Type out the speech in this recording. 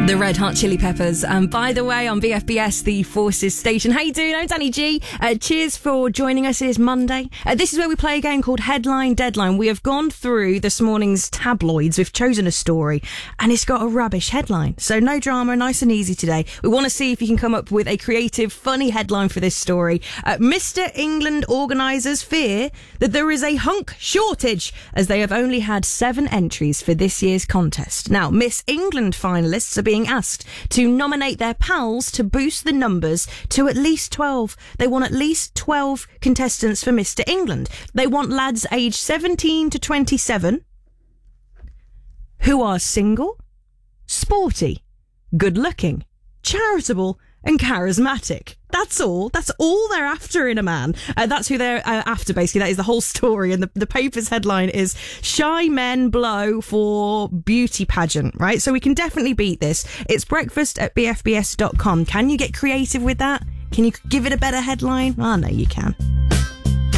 The Red Hot Chili Peppers. And by the way, on BFBS, the Forces station. How you doing? I'm Danny G. Cheers for joining us. It is Monday. This is where we play a game called Headline Deadline. We have gone through this morning's tabloids. We've chosen a story and it's got a rubbish headline. So no drama, nice and easy today. We want to see if you can come up with a creative, funny headline for this story. Mr. England organisers fear that there is a hunk shortage as they have only had 7 entries for this year's contest. Now, Miss England finalists are being asked to nominate their pals to boost the numbers to at least 12. They want at least 12 contestants for Mr. England. They want lads aged 17 to 27 who are single, sporty, good looking, charitable and charismatic. That's all. That's all they're after in a man. That's who they're after, basically. That is the whole story. And the paper's headline is Shy Men Blow for Beauty Pageant, right? So we can definitely beat this. It's breakfast@bfbs.com. Can you get creative with that? Can you give it a better headline? I know you can.